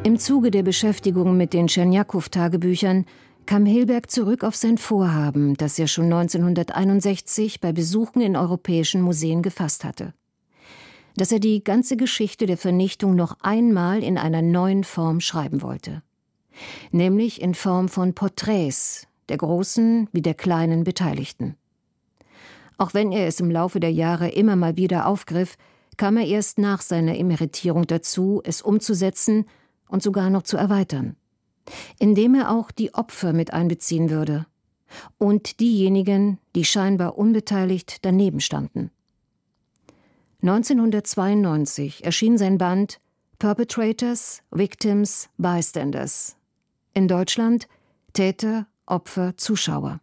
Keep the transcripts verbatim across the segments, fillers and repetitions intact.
Im Zuge der Beschäftigung mit den Tscherniakow-Tagebüchern kam Hilberg zurück auf sein Vorhaben, das er schon neunzehnhunderteinundsechzig bei Besuchen in europäischen Museen gefasst hatte. Dass er die ganze Geschichte der Vernichtung noch einmal in einer neuen Form schreiben wollte. Nämlich in Form von Porträts der großen wie der kleinen Beteiligten. Auch wenn er es im Laufe der Jahre immer mal wieder aufgriff, kam er erst nach seiner Emeritierung dazu, es umzusetzen und sogar noch zu erweitern, indem er auch die Opfer mit einbeziehen würde und diejenigen, die scheinbar unbeteiligt daneben standen. neunzehnhundertzweiundneunzig erschien sein Band Perpetrators, Victims, Bystanders. In Deutschland Täter, Opfer, Zuschauer.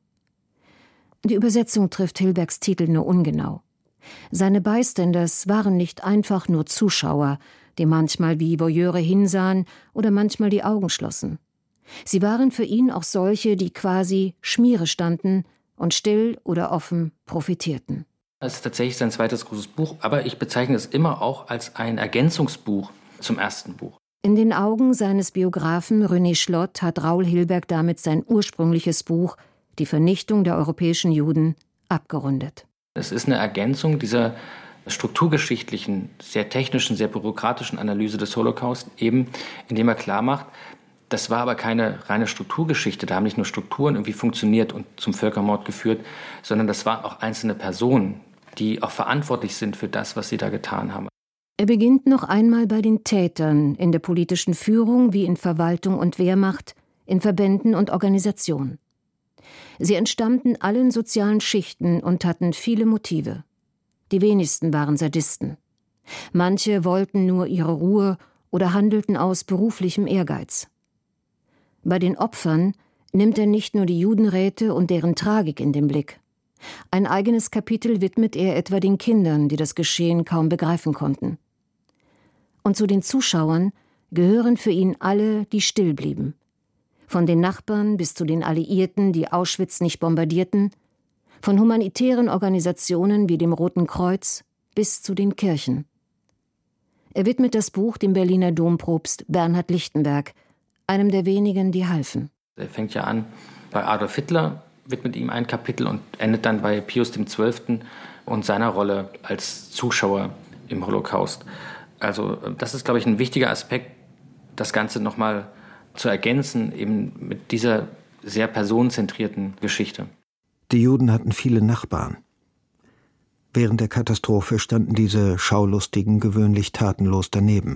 Die Übersetzung trifft Hilbergs Titel nur ungenau. Seine Bystanders waren nicht einfach nur Zuschauer, die manchmal wie Voyeure hinsahen oder manchmal die Augen schlossen. Sie waren für ihn auch solche, die quasi Schmiere standen und still oder offen profitierten. Es ist tatsächlich sein zweites großes Buch, aber ich bezeichne es immer auch als ein Ergänzungsbuch zum ersten Buch. In den Augen seines Biografen René Schlott hat Raoul Hilberg damit sein ursprüngliches Buch »Die Vernichtung der europäischen Juden« abgerundet. Es ist eine Ergänzung dieser strukturgeschichtlichen, sehr technischen, sehr bürokratischen Analyse des Holocaust, eben indem er klar macht, das war aber keine reine Strukturgeschichte, da haben nicht nur Strukturen irgendwie funktioniert und zum Völkermord geführt, sondern das waren auch einzelne Personen, die auch verantwortlich sind für das, was sie da getan haben. Er beginnt noch einmal bei den Tätern in der politischen Führung wie in Verwaltung und Wehrmacht, in Verbänden und Organisationen. Sie entstammten allen sozialen Schichten und hatten viele Motive. Die wenigsten waren Sadisten. Manche wollten nur ihre Ruhe oder handelten aus beruflichem Ehrgeiz. Bei den Opfern nimmt er nicht nur die Judenräte und deren Tragik in den Blick. Ein eigenes Kapitel widmet er etwa den Kindern, die das Geschehen kaum begreifen konnten. Und zu den Zuschauern gehören für ihn alle, die still blieben. Von den Nachbarn bis zu den Alliierten, die Auschwitz nicht bombardierten, von humanitären Organisationen wie dem Roten Kreuz bis zu den Kirchen. Er widmet das Buch dem Berliner Dompropst Bernhard Lichtenberg, einem der wenigen, die halfen. Er fängt ja an bei Adolf Hitler, widmet ihm ein Kapitel und endet dann bei Pius der Zwölfte und seiner Rolle als Zuschauer im Holocaust. Also das ist, glaube ich, ein wichtiger Aspekt, das Ganze nochmal zu ergänzen, eben mit dieser sehr personenzentrierten Geschichte. Die Juden hatten viele Nachbarn. Während der Katastrophe standen diese Schaulustigen gewöhnlich tatenlos daneben.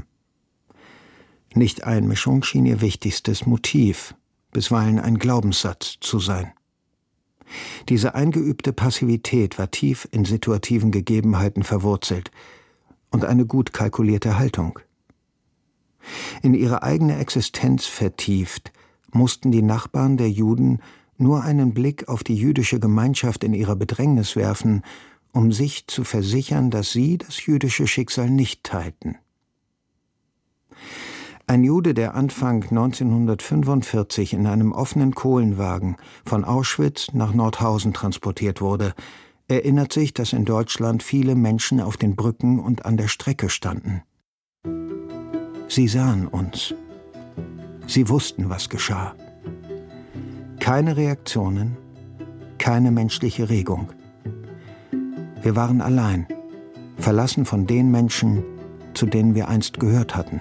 Nicht-Einmischung schien ihr wichtigstes Motiv, bisweilen ein Glaubenssatz zu sein. Diese eingeübte Passivität war tief in situativen Gegebenheiten verwurzelt und eine gut kalkulierte Haltung. In ihre eigene Existenz vertieft, mussten die Nachbarn der Juden nur einen Blick auf die jüdische Gemeinschaft in ihrer Bedrängnis werfen, um sich zu versichern, dass sie das jüdische Schicksal nicht teilten. Ein Jude, der Anfang neunzehnhundertfünfundvierzig in einem offenen Kohlenwagen von Auschwitz nach Nordhausen transportiert wurde, erinnert sich, dass in Deutschland viele Menschen auf den Brücken und an der Strecke standen. Sie sahen uns. Sie wussten, was geschah. Keine Reaktionen, keine menschliche Regung. Wir waren allein, verlassen von den Menschen, zu denen wir einst gehört hatten.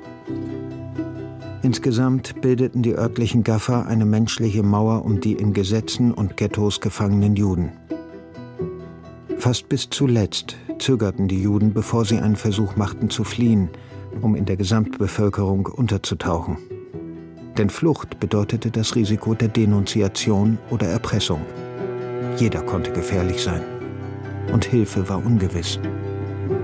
Insgesamt bildeten die örtlichen Gaffer eine menschliche Mauer um die in Gesetzen und Ghettos gefangenen Juden. Fast bis zuletzt zögerten die Juden, bevor sie einen Versuch machten zu fliehen, um in der Gesamtbevölkerung unterzutauchen. Denn Flucht bedeutete das Risiko der Denunziation oder Erpressung. Jeder konnte gefährlich sein. Und Hilfe war ungewiss.